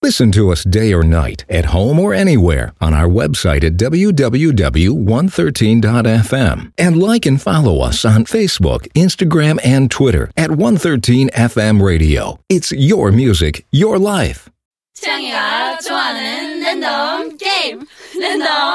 Listen to us day or night, at home or anywhere, on our website at www.113.fm. And like and follow us on Facebook, Instagram, and Twitter at 113FM Radio. It's your music, your life. 태양이가 좋아하는 랜덤 게임 랜덤